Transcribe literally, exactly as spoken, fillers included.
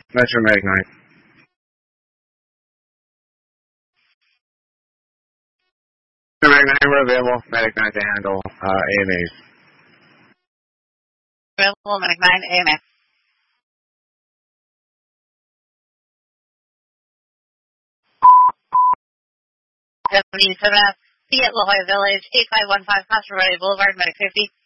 Metro Medic nine. Metro Medic nine, we're available. Medic nine to handle uh, A M As. Available, Medic nine, A M A. seventy-seven F, C at La Jolla Village, eight five one five Costa Verde Boulevard, Medic fifty.